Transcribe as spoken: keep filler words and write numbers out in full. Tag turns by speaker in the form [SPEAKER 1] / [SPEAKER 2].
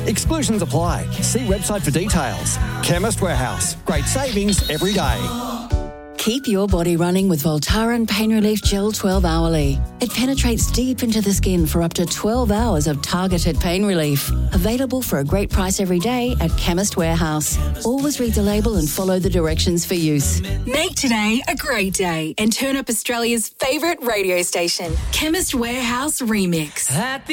[SPEAKER 1] Exclusions apply. See website for details. Chemist Warehouse. Great savings every day.
[SPEAKER 2] Keep your body running with Voltaren Pain Relief Gel twelve hourly. It penetrates deep into the skin for up to twelve hours of targeted pain relief. Available for a great price every day at Chemist Warehouse. Always read the label and follow the directions for use.
[SPEAKER 3] Make today a great day and turn up Australia's favourite radio station. Chemist Warehouse Remix.
[SPEAKER 4] At the